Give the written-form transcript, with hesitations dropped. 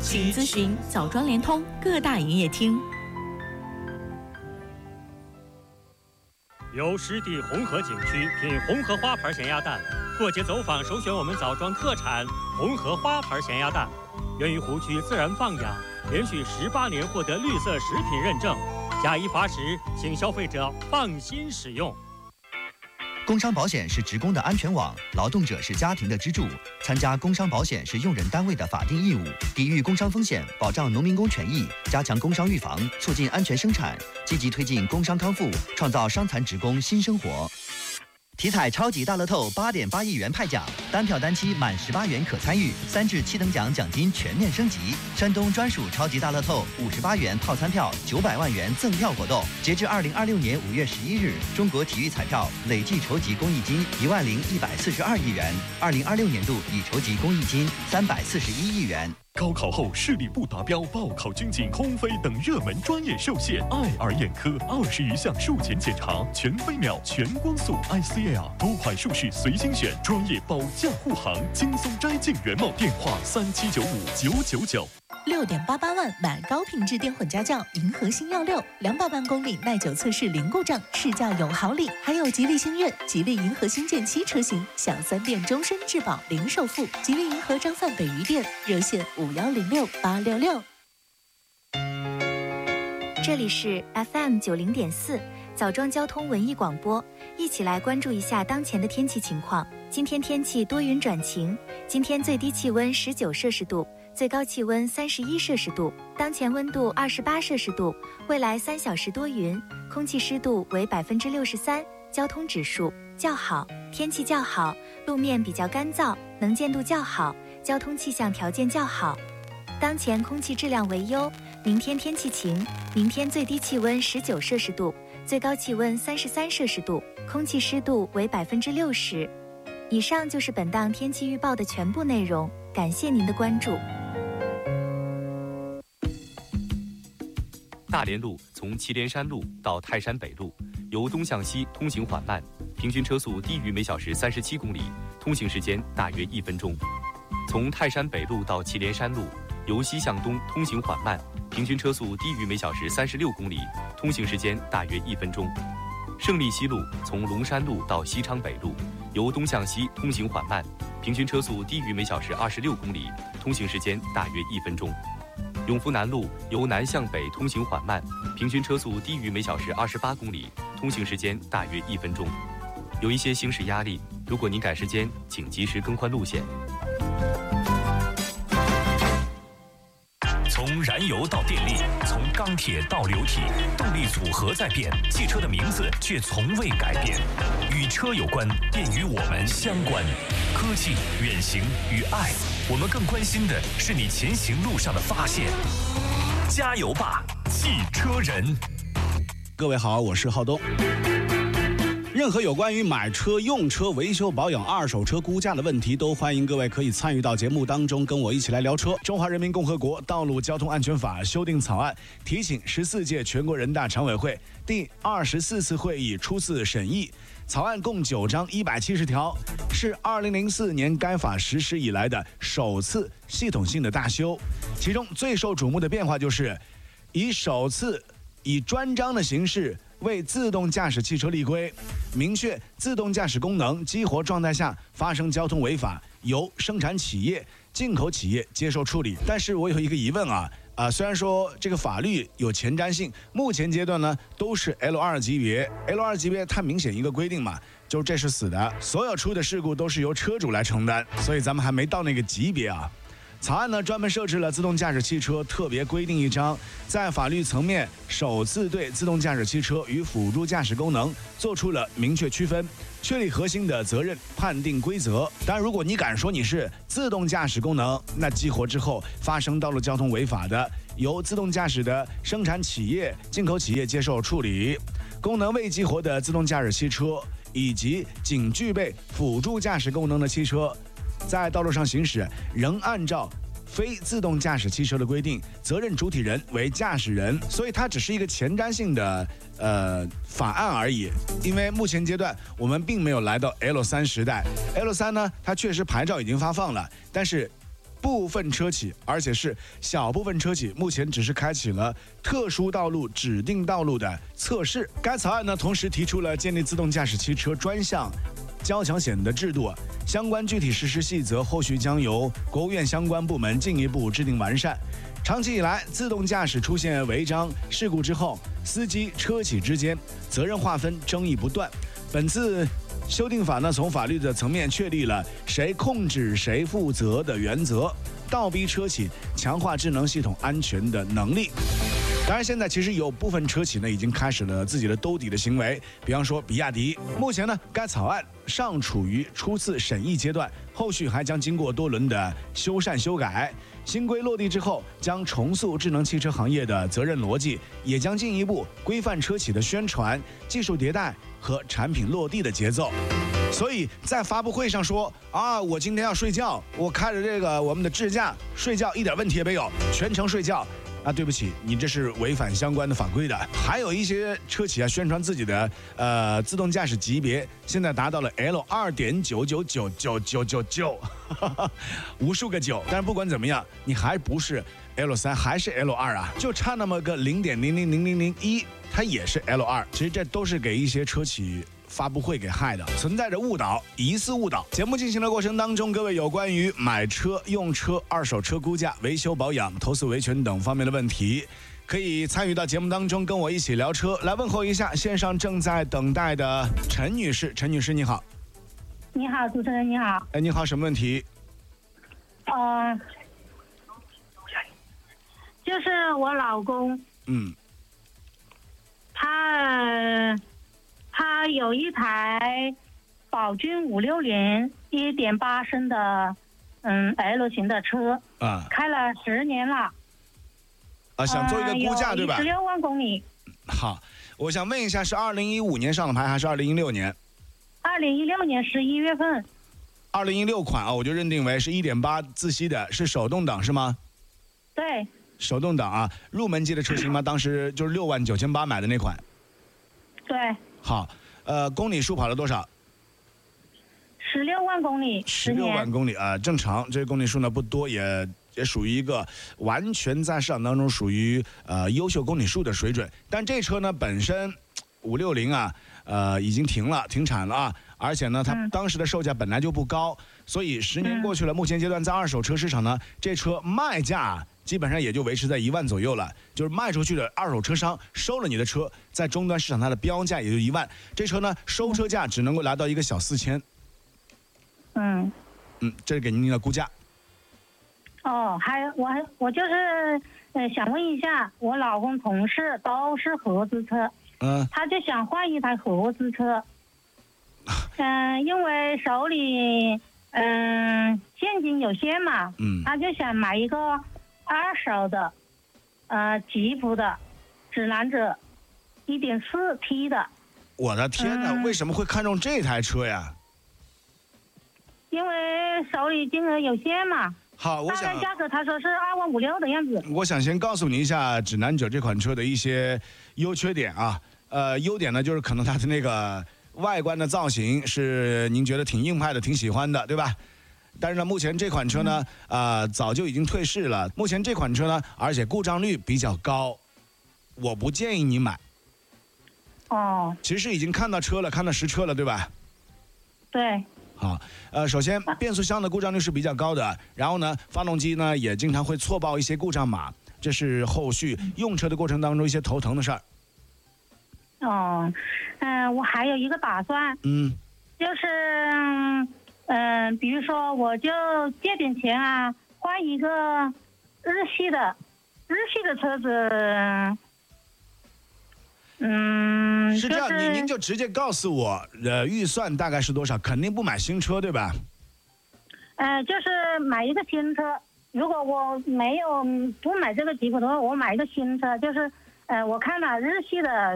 请咨询枣庄联通各大营业厅。 由湿地红河景区品红河花牌咸鸭蛋，过节走访首选我们枣庄特产红河花牌咸鸭蛋，源于湖区自然放养，连续18年获得绿色食品认证，假一罚10，请消费者放心使用。 工伤保险是职工的安全网，劳动者是家庭的支柱。参加工伤保险是用人单位的法定义务，抵御工伤风险，保障农民工权益，加强工伤预防，促进安全生产，积极推进工伤康复，创造伤残职工新生活。体彩超级大乐透8.8亿元派奖，单票单期满18元可参与，3至7等奖奖金全面升级。山东专属超级大乐透58元套餐票900万元赠票活动，截至2026年5月11日，中国体育彩票累计筹集公益金10142亿元，2026年度已筹集公益金341亿元。 高考后视力不达标、报考军警、空飞等热门专业受限，爱尔眼科20余项术前检查，全飞秒、全光速 ICL， 多款术式随心选，专业保驾护航，轻松摘镜原貌。电话37959999。 6.88万买高品质电混家轿，银河星耀6，200万公里耐久测试零故障，试驾有好礼，还有吉利星越、吉利银河星舰7车型，享3电终身质保零首付。吉利银河张范北余店热线5106866。 这里是 FM 90.4枣庄交通文艺广播，一起来关注一下当前的天气情况。今天天气多云转晴，今天最低气温19摄氏度，最高气温31摄氏度，当前温度28摄氏度，未来3小时多云，空气湿度为63%，交通指数较好，天气较好，路面比较干燥，能见度较好，交通气象条件较好。当前空气质量为优，明天天气晴，明天最低气温19摄氏度，最高气温33摄氏度，空气湿度为60%。以上就是本档天气预报的全部内容，感谢您的关注。 大连路从祁连山路到泰山北路，由东向西通行缓慢，平均车速低于每小时37公里，通行时间大约1分钟。从泰山北路到祁连山路，由西向东通行缓慢，平均车速低于每小时36公里，通行时间大约1分钟。胜利西路从龙山路到西昌北路，由东向西通行缓慢，平均车速低于每小时26公里，通行时间大约1分钟。永福南路由南向北通行缓慢，平均车速低于每小时28公里，通行时间大约1分钟。有一些行驶压力，如果您赶时间，请及时更换路线。 从燃油到电力，从钢铁到流体，动力组合在变，汽车的名字却从未改变。与车有关，便与我们相关。科技、远行与爱，我们更关心的是你前行路上的发现。加油吧，汽车人！ 各位好，我是浩东。任何有关于买车、用车、维修保养、二手车估价的问题，都欢迎各位可以参与到节目当中，跟我一起来聊车。中华人民共和国道路交通安全法修订草案提请14届全国人大常委会第24次会议初次审议。草案共9章170条，是2004年该法实施以来的首次系统性的大修。其中最受瞩目的变化就是首次以专章的形式为自动驾驶汽车立规，明确自动驾驶功能激活状态下发生交通违法，由生产企业、进口企业接受处理。但是我有一个疑问虽然说这个法律有前瞻性，目前阶段呢都是 L2 级别 ，L2 级别它明显一个规定嘛，就这是死的，所有出的事故都是由车主来承担，所以咱们还没到那个级别啊。草案呢专门设置了自动驾驶汽车特别规定一章，在法律层面首次对自动驾驶汽车与辅助驾驶功能做出了明确区分，确立核心的责任判定规则。当然，如果你敢说你是自动驾驶功能，那激活之后发生道路交通违法的，由自动驾驶的生产企业、进口企业接受处理。功能未激活的自动驾驶汽车以及仅具备辅助驾驶功能的汽车，在道路上行驶仍按照非自动驾驶汽车的规定，责任主体人为驾驶人，所以它只是一个前瞻性的法案而已。因为目前阶段我们并没有来到 L3 时代，L3 呢，它确实牌照已经发放了，但是部分车企，而且是小部分车企，目前只是开启了特殊道路指定道路的测试。该草案呢，同时提出了建立自动驾驶汽车专项交强险的制度，相关具体实施细则后续将由国务院相关部门进一步制定完善。长期以来，自动驾驶出现违章事故之后，司机、车企之间责任划分争议不断。本次修订法呢，从法律的层面确立了谁控制谁负责的原则，倒逼车企强化智能系统安全的能力。当然，现在其实有部分车企呢已经开始了自己的兜底的行为，比方说比亚迪。目前呢，该草案尚处于初次审议阶段，后续还将经过多轮的修缮修改。新规落地之后，将重塑智能汽车行业的责任逻辑，也将进一步规范车企的宣传、技术迭代和产品落地的节奏。所以在发布会上说啊，我今天要睡觉，我开着这个我们的智驾睡觉一点问题也没有，全程睡觉。啊，对不起，你这是违反相关的法规的。还有一些车企啊，宣传自己的自动驾驶级别，现在达到了 L2.9999999，无数个9。但是不管怎么样，你还不是 L3，还是 L2啊，就差那么个0.000001，它也是 L2。其实这都是给一些车企发布会给害的，存在着误导，疑似误导。节目进行的过程当中，各位有关于买车、用车、二手车估价、维修保养、投诉维权等方面的问题，可以参与到节目当中，跟我一起聊车。来问候一下线上正在等待的陈女士。陈女士你好。 你好，主持人你好。 哎，你好，什么问题？ 就是我老公，他有一台宝骏560 1.8升的L 型的车啊，开了10年了啊，想做一个估价对吧 ？16万公里。 好，我想问一下，是2015年上的牌还是2016年 ？2016年11月份。 2016款啊，我就认定为是1.8自吸的，是手动挡是吗？ 对。 手动挡啊，入门级的车型吗？当时就是69800买的那款。 对。 好，公里数跑了多少 ？16万公里。 16万公里啊，正常。这个公里数呢不多，也属于一个完全在市场当中属于优秀公里数的水准。但这车呢本身560啊，已经停产了啊，而且呢它当时的售价本来就不高，所以10年过去了，目前阶段在二手车市场呢，这车卖价基本上也就维持在1万左右了，就是卖出去的二手车商收了你的车，在终端市场它的标价也就1万，这车呢收车价只能够拿到一个小4000。这是给您的估价。 还有我就是想问一下，我老公同事都是合资车，他就想换一台合资车，因为手里现金有限嘛，他就想买一个二手的，吉普的指南者 1.4T 的。 我的天哪，为什么会看中这台车呀？ 因为手里金额有限嘛。 好，我想大概价格他说是2万56的样子。 我想先告诉你一下指南者这款车的一些优缺点啊。优点呢就是可能它的那个外观的造型是您觉得挺硬派的，挺喜欢的，对吧？但是呢，目前这款车呢，早就已经退市了。目前这款车呢，而且故障率比较高，我不建议你买。其实已经看到车了，看到实车了，对吧？ 对。 好，首先变速箱的故障率是比较高的，然后呢，发动机呢也经常会错报一些故障码，这是后续用车的过程当中一些头疼的事儿。 我还有一个打算，就是比如说我就借点钱啊，换一个日系的车子。 是这样，您就直接告诉我，预算大概是多少？肯定不买新车，对吧？ 就是买一个新车。如果我不买这个吉普的话，我买一个新车，就是我看了日系的